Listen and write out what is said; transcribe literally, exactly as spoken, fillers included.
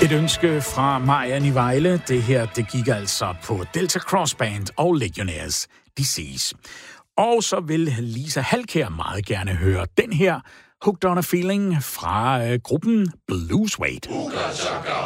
Et ønske fra Marian i Vejle. Det her, det gik altså på Delta Cross Band og Legionnaires Disease. Og så vil Lisa Halkær meget gerne høre den her Hooked on a Feeling fra øh, gruppen Blue Suede.